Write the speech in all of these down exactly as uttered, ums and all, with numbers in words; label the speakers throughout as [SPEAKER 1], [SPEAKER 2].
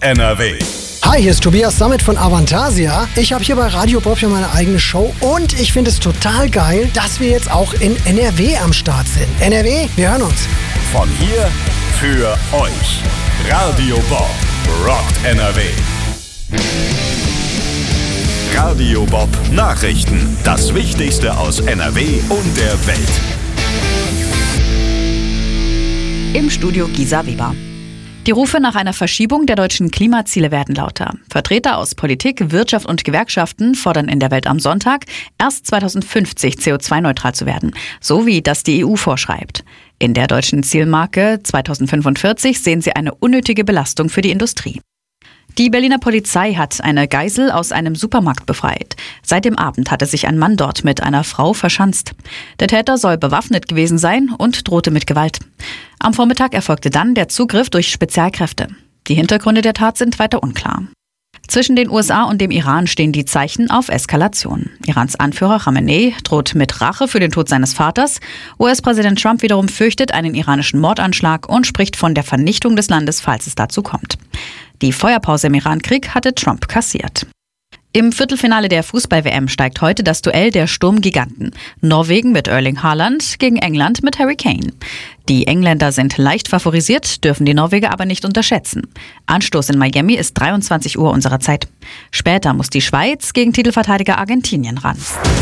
[SPEAKER 1] N R W.
[SPEAKER 2] Hi, hier ist Tobias Sammet von Avantasia. Ich habe hier bei Radio Bob ja meine eigene Show und ich finde es total geil, dass wir jetzt auch in N R W am Start sind. N R W, wir hören uns.
[SPEAKER 1] Von hier für euch. Radio Bob rockt N R W. Radio Bob Nachrichten. Das Wichtigste aus N R W und der Welt.
[SPEAKER 3] Im Studio Gisa Weber. Die Rufe nach einer Verschiebung der deutschen Klimaziele werden lauter. Vertreter aus Politik, Wirtschaft und Gewerkschaften fordern in der Welt am Sonntag, erst zweitausendfünfzig C O zwei neutral zu werden, so wie das die E U vorschreibt. In der deutschen Zielmarke zweitausendfünfundvierzig sehen sie eine unnötige Belastung für die Industrie. Die Berliner Polizei hat eine Geisel aus einem Supermarkt befreit. Seit dem Abend hatte sich ein Mann dort mit einer Frau verschanzt. Der Täter soll bewaffnet gewesen sein und drohte mit Gewalt. Am Vormittag erfolgte dann der Zugriff durch Spezialkräfte. Die Hintergründe der Tat sind weiter unklar. Zwischen den U S A und dem Iran stehen die Zeichen auf Eskalation. Irans Anführer Khamenei droht mit Rache für den Tod seines Vaters. U S-Präsident Trump wiederum fürchtet einen iranischen Mordanschlag und spricht von der Vernichtung des Landes, falls es dazu kommt. Die Feuerpause im Iran-Krieg hatte Trump kassiert. Im Viertelfinale der Fußball-W M steigt heute das Duell der Sturmgiganten. Norwegen mit Erling Haaland gegen England mit Harry Kane. Die Engländer sind leicht favorisiert, dürfen die Norweger aber nicht unterschätzen. Anstoß in Miami ist dreiundzwanzig Uhr unserer Zeit. Später muss die Schweiz gegen Titelverteidiger Argentinien ran.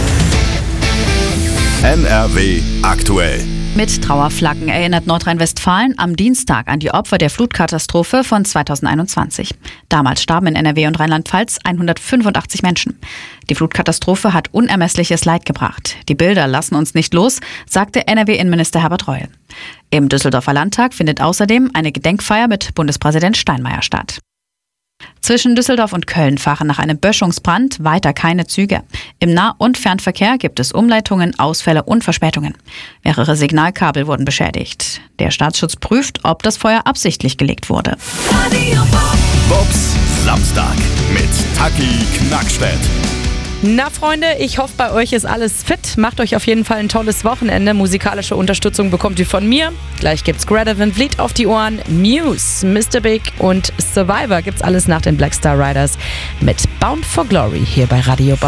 [SPEAKER 1] N R W aktuell.
[SPEAKER 3] Mit Trauerflaggen erinnert Nordrhein-Westfalen am Dienstag an die Opfer der Flutkatastrophe von zweitausendeinundzwanzig. Damals starben in N R W und Rheinland-Pfalz hundertfünfundachtzig Menschen. Die Flutkatastrophe hat unermessliches Leid gebracht. Die Bilder lassen uns nicht los, sagte N R W-Innenminister Herbert Reul. Im Düsseldorfer Landtag findet außerdem eine Gedenkfeier mit Bundespräsident Steinmeier statt. Zwischen Düsseldorf und Köln fahren nach einem Böschungsbrand weiter keine Züge. Im Nah- und Fernverkehr gibt es Umleitungen, Ausfälle und Verspätungen. Mehrere Signalkabel wurden beschädigt. Der Staatsschutz prüft, ob das Feuer absichtlich gelegt wurde.
[SPEAKER 1] Bobs Samstag mit Taki Knackstedt.
[SPEAKER 4] Na Freunde, ich hoffe, bei euch ist alles fit. Macht euch auf jeden Fall ein tolles Wochenende. Musikalische Unterstützung bekommt ihr von mir. Gleich gibt's Greta Van Vliet auf die Ohren, Muse, Mister Big und Survivor. Gibt's alles nach den Black Star Riders mit Bound for Glory hier bei Radio Bob.